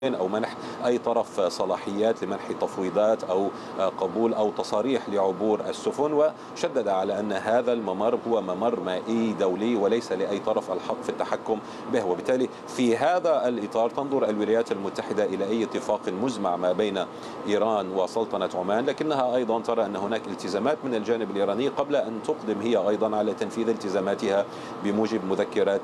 أو منح أي طرف صلاحيات لمنح تفويضات أو قبول أو تصاريح لعبور السفن، وشدد على أن هذا الممر هو ممر مائي دولي وليس لأي طرف الحق في التحكم به. وبالتالي في هذا الإطار تنظر الولايات المتحدة إلى أي اتفاق مزمع ما بين إيران وسلطنة عمان، لكنها أيضا ترى أن هناك التزامات من الجانب الإيراني قبل أن تقدم هي أيضا على تنفيذ التزاماتها بموجب مذكرات